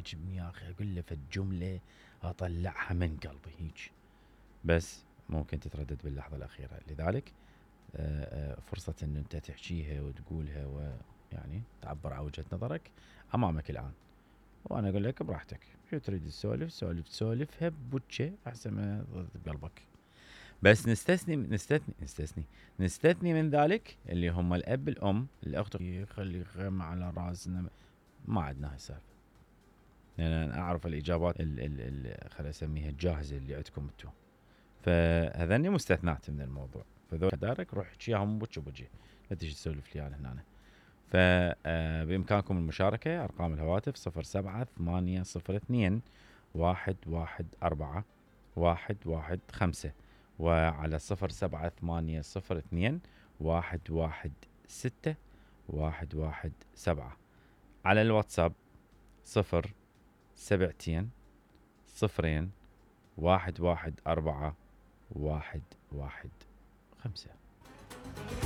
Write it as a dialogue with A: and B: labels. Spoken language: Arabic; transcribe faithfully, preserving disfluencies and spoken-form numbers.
A: عاجبني يا اخي اقول له في الجمله اطلعها من قلبي هيك، بس ممكن تتردد باللحظه الاخيره. لذلك آه، آه، فرصه ان انت تحكيها وتقولها ويعني تعبر عن وجهه نظرك امامك الان، وانا اقول لك براحتك شو تريد تسولف سولف سولفها بوجه احسن ما تضغط بقلبك. بس نستثني نستثني نستثني نستثني من ذلك اللي هم الاب الام الاخت يخلي خيمه على راسنا، ما عندنا هالسالفه. لان انا اعرف الاجابات ال ال ال خلينا نسميها الجاهزه اللي عندكم انتم، فهذني مستثنات من الموضوع. فذول دارك روح احكيهم بوجه بوجه، لا تجي تسولف لي انا هنا. فبامكانكم المشاركه، ارقام الهواتف صفر سبعة ثمانية صفر اثنين واحد واحد أربعة واحد واحد خمسة، وعلى صفر سبعة ثمانية صفر اثنين واحد واحد ستة واحد واحد سبعة. على الواتساب صفر سبعتين صفرين واحد واحد أربعة واحد واحد خمسة.